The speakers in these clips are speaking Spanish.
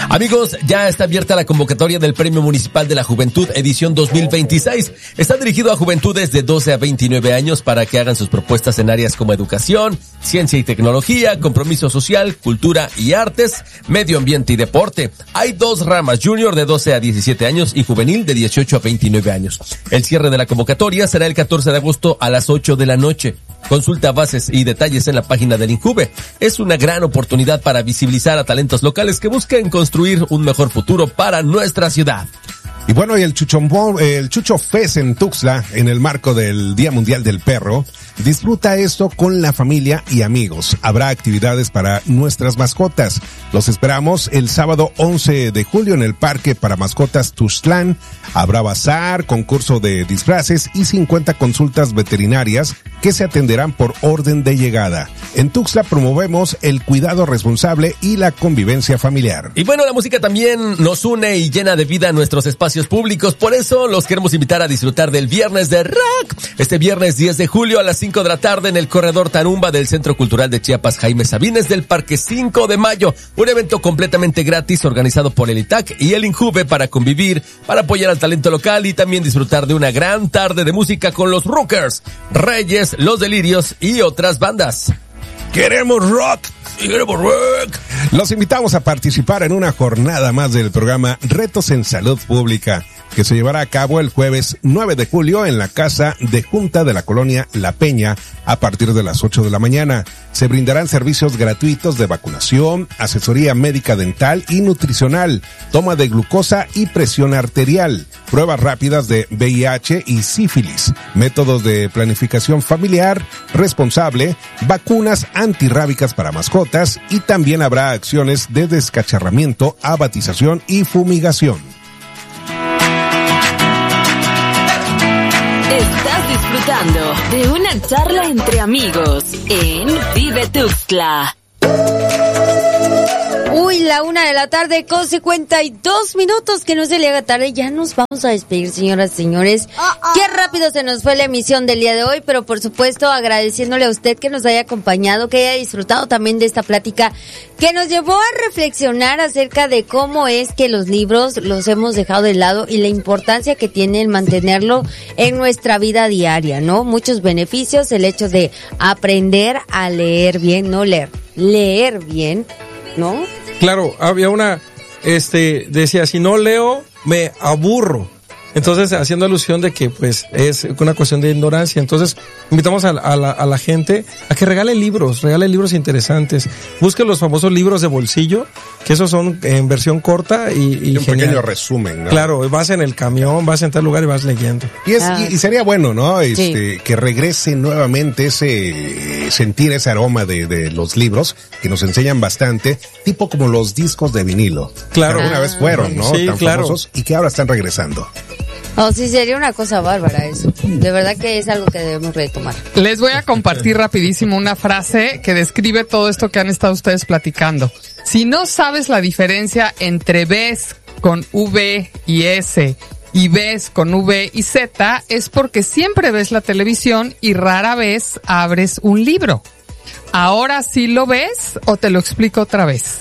Amigos, ya está abierta la convocatoria del Premio Municipal de la Juventud edición 2026. Está dirigido a juventudes de 12 a 29 años para que hagan sus propuestas en áreas como educación, ciencia y tecnología, compromiso social, cultura y artes, medio ambiente y deporte. Hay 2 ramas, junior de 12 a 17 años y juvenil de 18 a 29 años. El cierre de la convocatoria será el 14 de agosto a las 8 de la noche. Consulta bases y detalles en la página del INJUVE. Es una gran oportunidad para visibilizar a talentos locales que busquen construir un mejor futuro para nuestra ciudad. Y bueno, y el Chucho Fest en Tuxtla, en el marco del Día Mundial del Perro, disfruta esto con la familia y amigos. Habrá actividades para nuestras mascotas. Los esperamos el sábado 11 de julio en el Parque para Mascotas Tuxtlán. Habrá bazar, concurso de disfraces y 50 consultas veterinarias que se atenderán por orden de llegada. En Tuxtla promovemos el cuidado responsable y la convivencia familiar. Y bueno, la música también nos une y llena de vida nuestros espacios públicos, por eso los queremos invitar a disfrutar del Viernes de Rock. Este viernes 10 de julio a las 5 de la tarde en el Corredor Tarumba del Centro Cultural de Chiapas Jaime Sabines del Parque 5 de Mayo. Un evento completamente gratis organizado por el ITAC y el INJUVE para convivir, para apoyar al talento local y también disfrutar de una gran tarde de música con los Rookers, Reyes, Los Delirios y otras bandas. ¡Queremos rock! ¡Queremos rock! Los invitamos a participar en una jornada más del programa Retos en Salud Pública, que se llevará a cabo el jueves 9 de julio en la Casa de Junta de la Colonia La Peña a partir de las 8 de la mañana. Se brindarán servicios gratuitos de vacunación, asesoría médica dental y nutricional, toma de glucosa y presión arterial, pruebas rápidas de VIH y sífilis, métodos de planificación familiar responsable, vacunas antirrábicas para mascotas y también habrá acciones de descacharramiento, abatización y fumigación. Estás disfrutando de una charla entre amigos en Vive Tuxtla. Uy, la 1:00 p.m. con 52 minutos, que no se le haga tarde. Ya nos vamos a despedir, señoras y señores. Qué rápido se nos fue la emisión del día de hoy, pero por supuesto agradeciéndole a usted que nos haya acompañado, que haya disfrutado también de esta plática que nos llevó a reflexionar acerca de cómo es que los libros los hemos dejado de lado y la importancia que tiene el mantenerlo en nuestra vida diaria, ¿no? Muchos beneficios, el hecho de aprender a leer bien, no leer bien, ¿no? Claro, había una, decía, si no leo, me aburro. Entonces, haciendo alusión de que, pues, es una cuestión de ignorancia. Entonces, invitamos a la gente a que regale libros interesantes. Busque los famosos libros de bolsillo, que esos son en versión corta y un pequeño resumen, ¿no? Claro, vas en el camión, vas en tal lugar y vas leyendo. Y sería bueno, ¿no? Que regrese nuevamente ese sentir, ese aroma de los libros, que nos enseñan bastante, tipo como los discos de vinilo. Claro. Que alguna vez fueron, ¿no? Sí, tan claro. famosos y que ahora están regresando. Oh, sí, sería una cosa bárbara eso. De verdad que es algo que debemos retomar. Les voy a compartir rapidísimo una frase que describe todo esto que han estado ustedes platicando. Si no sabes la diferencia entre ves con V y S y ves con V y Z, es porque siempre ves la televisión y rara vez abres un libro. ¿Ahora sí lo ves o te lo explico otra vez?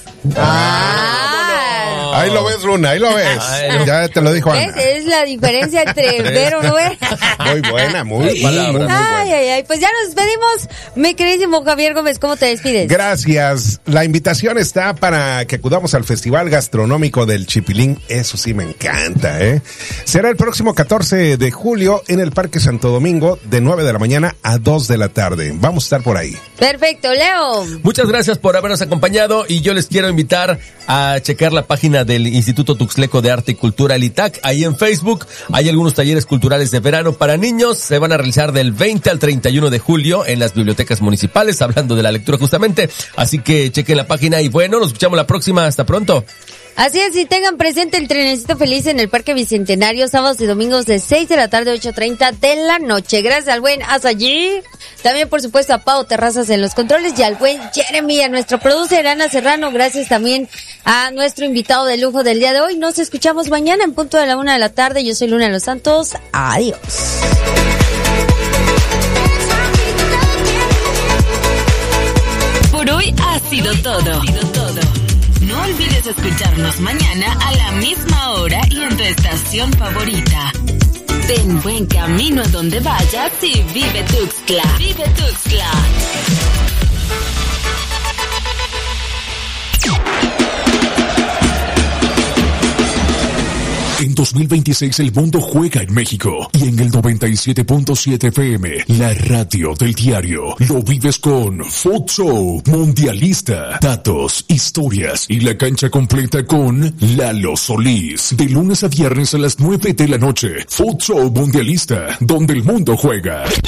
Ahí lo ves, Luna, ahí lo ves. Ya te lo dijo Ana. Es la diferencia entre ver o no ver. Muy buena, muy buena. Ay, pues ya nos despedimos. Mi queridísimo Javier Gómez, ¿cómo te despides? Gracias. La invitación está para que acudamos al Festival Gastronómico del Chipilín. Eso sí me encanta, ¿eh? Será el próximo 14 de julio en el Parque Santo Domingo de 9 de la mañana a 2 de la tarde. Vamos a estar por ahí. Perfecto, Leo. Muchas gracias por habernos acompañado y yo les quiero invitar a checar la página del Instituto Tuxtleco de Arte y Cultura, el ITAC. Ahí en Facebook hay algunos talleres culturales de verano para niños. Se van a realizar del 20 al 31 de julio en las bibliotecas municipales, hablando de la lectura justamente. Así que chequen la página y bueno, nos escuchamos la próxima. Hasta pronto. Así es, y tengan presente el trenecito feliz en el Parque Bicentenario, sábados y domingos de 6 de la tarde a 8:30 de la noche. Gracias al buen Asallí, también por supuesto a Pau Terrazas en los controles y al buen Jeremy, a nuestro producer Ana Serrano. Gracias también a nuestro invitado de lujo del día de hoy. Nos escuchamos mañana en punto de la 1 de la tarde. Yo soy Luna de los Santos. Adiós. Por hoy ha sido todo. No olvides olvides escucharnos mañana a la misma hora y en tu estación favorita. Ten buen camino a donde vayas y vive Tuxtla. Vive Tuxtla. En 2026 el mundo juega en México y en el 97.7 FM, la radio del diario, lo vives con Futsal Mundialista, datos, historias y la cancha completa con Lalo Solís. De lunes a viernes a las 9 de la noche, Futsal Mundialista, donde el mundo juega.